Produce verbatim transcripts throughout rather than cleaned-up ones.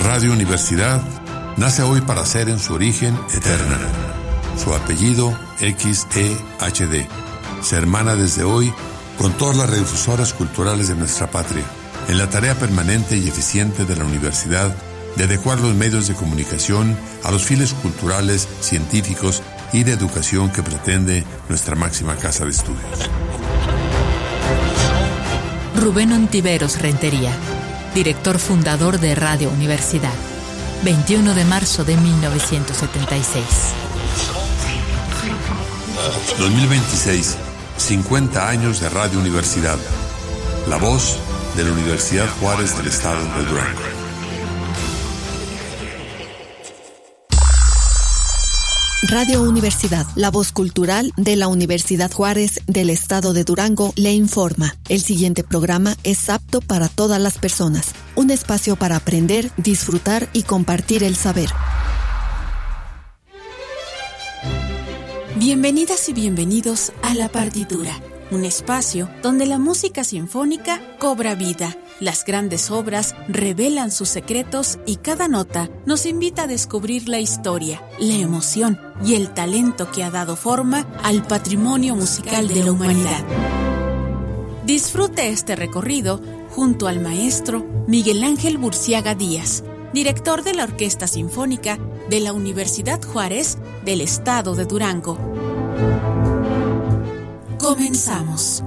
Radio Universidad nace hoy para ser en su origen eterna. Su apellido X E H D. Se hermana desde hoy con todas las radiodifusoras culturales de nuestra patria, en la tarea permanente y eficiente de la universidad de adecuar los medios de comunicación a los fines culturales, científicos y de educación que pretende nuestra máxima casa de estudios. Rubén Ontiveros Rentería, director fundador de Radio Universidad, veintiuno de marzo de mil novecientos setenta y seis. dos mil veintiséis, cincuenta años de Radio Universidad, la voz de la Universidad Juárez del Estado de Durango. Radio Universidad, la voz cultural de la Universidad Juárez del Estado de Durango, le informa. El siguiente programa es apto para todas las personas. Un espacio para aprender, disfrutar y compartir el saber. Bienvenidas y bienvenidos a La Partitura, un espacio donde la música sinfónica cobra vida. Las grandes obras revelan sus secretos y cada nota nos invita a descubrir la historia, la emoción y el talento que ha dado forma al patrimonio musical de la humanidad. Disfrute este recorrido junto al maestro Miguel Ángel Burciaga Díaz, director de la Orquesta Sinfónica de la Universidad Juárez del Estado de Durango. Comenzamos.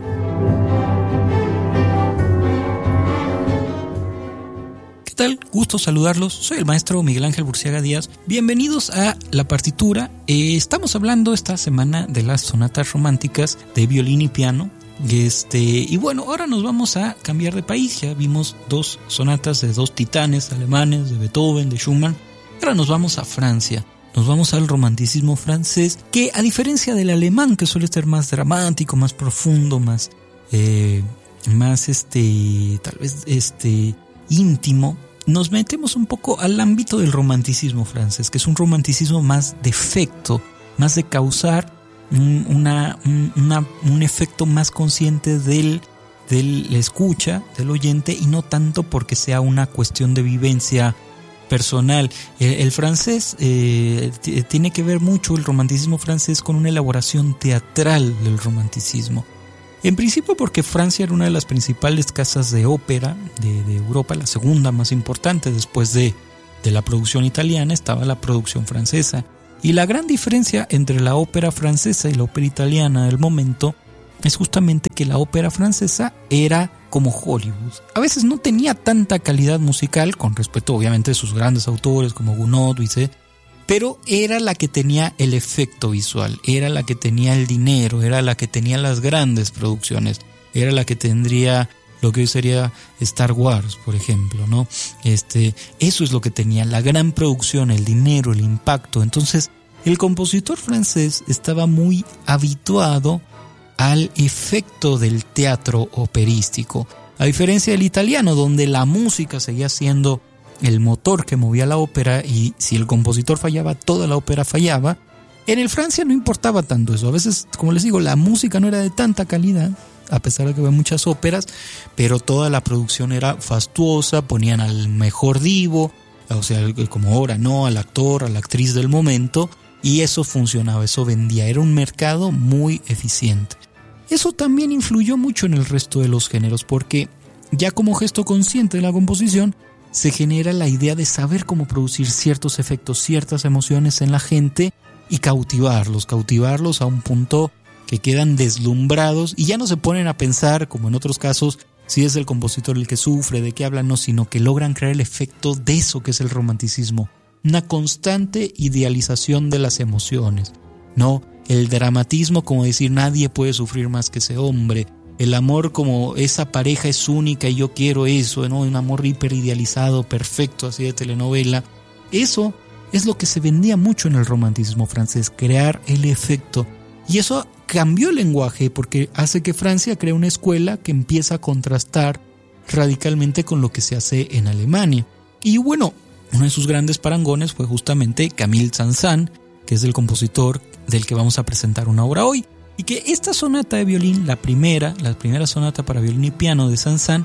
¿Qué tal? Gusto saludarlos. Soy el maestro Miguel Ángel Burciaga Díaz. Bienvenidos a La Partitura. Eh, estamos hablando esta semana de las sonatas románticas de violín y piano. Este, y bueno, ahora nos vamos a cambiar de país. Ya vimos dos sonatas de dos titanes alemanes, de Beethoven, de Schumann. Ahora nos vamos a Francia. Nos vamos al romanticismo francés, que a diferencia del alemán, que suele ser más dramático, más profundo, más, eh, más este, tal vez este, íntimo, nos metemos un poco al ámbito del romanticismo francés, que es un romanticismo más de efecto, más de causar un, una, un, una, un efecto más consciente del, del escucha, del oyente, y no tanto porque sea una cuestión de vivencia personal. El, el francés eh, t- tiene que ver mucho, el romanticismo francés, con una elaboración teatral del romanticismo. En principio porque Francia era una de las principales casas de ópera de, de Europa, la segunda más importante después de, de la producción italiana, estaba la producción francesa. Y la gran diferencia entre la ópera francesa y la ópera italiana del momento es justamente que la ópera francesa era como Hollywood. A veces no tenía tanta calidad musical, con respecto obviamente a sus grandes autores como Gounod, Bizet, pero era la que tenía el efecto visual, era la que tenía el dinero, era la que tenía las grandes producciones, era la que tendría lo que hoy sería Star Wars, por ejemplo, ¿no? Este, eso es lo que tenía, la gran producción, el dinero, el impacto. Entonces, el compositor francés estaba muy habituado al efecto del teatro operístico, a diferencia del italiano, donde la música seguía siendo el motor que movía la ópera, y si el compositor fallaba, toda la ópera fallaba. En el Francia no importaba tanto eso. A veces, como les digo, la música no era de tanta calidad, a pesar de que había muchas óperas, pero toda la producción era fastuosa, ponían al mejor divo, o sea, como ahora, ¿no? Al actor, a la actriz del momento, y eso funcionaba, eso vendía, era un mercado muy eficiente. Eso también influyó mucho en el resto de los géneros, porque ya como gesto consciente de la composición se genera la idea de saber cómo producir ciertos efectos, ciertas emociones en la gente y cautivarlos, cautivarlos a un punto que quedan deslumbrados y ya no se ponen a pensar, como en otros casos, si es el compositor el que sufre, de qué habla, no, sino que logran crear el efecto de eso que es el romanticismo, una constante idealización de las emociones, ¿no? El dramatismo como decir nadie puede sufrir más que ese hombre, el amor como esa pareja es única y yo quiero eso, ¿no? Un amor hiperidealizado, perfecto, así de telenovela. Eso es lo que se vendía mucho en el romanticismo francés, crear el efecto. Y eso cambió el lenguaje porque hace que Francia cree una escuela que empieza a contrastar radicalmente con lo que se hace en Alemania. Y bueno, uno de sus grandes parangones fue justamente Camille Saint-Saëns, que es el compositor del que vamos a presentar una obra hoy. Y que esta sonata de violín, la primera, la primera sonata para violín y piano de Saint-Saëns,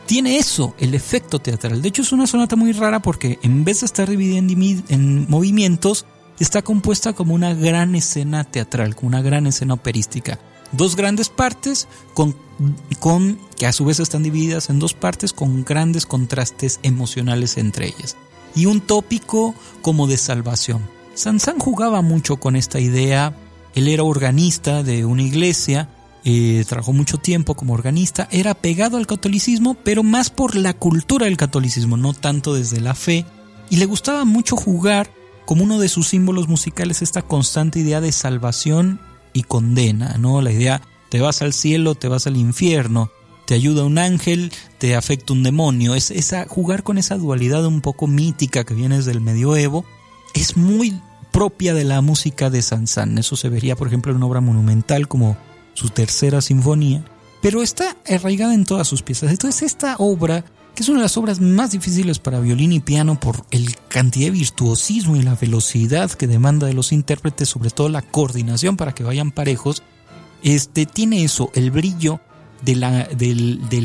tiene eso, el efecto teatral. De hecho, es una sonata muy rara porque en vez de estar dividida en, en movimientos, está compuesta como una gran escena teatral, como una gran escena operística. Dos grandes partes con, con que a su vez están divididas en dos partes con grandes contrastes emocionales entre ellas. Y un tópico como de salvación. Saint-Saëns jugaba mucho con esta idea. Él era organista de una iglesia, eh, trabajó mucho tiempo como organista, era pegado al catolicismo, pero más por la cultura del catolicismo, no tanto desde la fe. Y le gustaba mucho jugar como uno de sus símbolos musicales esta constante idea de salvación y condena, ¿no? La idea, te vas al cielo, te vas al infierno, te ayuda un ángel, te afecta un demonio. Es esa, jugar con esa dualidad un poco mítica que viene desde el medioevo es muy propia de la música de Saint-Saëns. Eso se vería, por ejemplo, en una obra monumental como su tercera sinfonía, pero está arraigada en todas sus piezas. Entonces esta obra, que es una de las obras más difíciles para violín y piano por el cantidad de virtuosismo y la velocidad que demanda de los intérpretes, sobre todo la coordinación para que vayan parejos, este, tiene eso, el brillo de la, del, del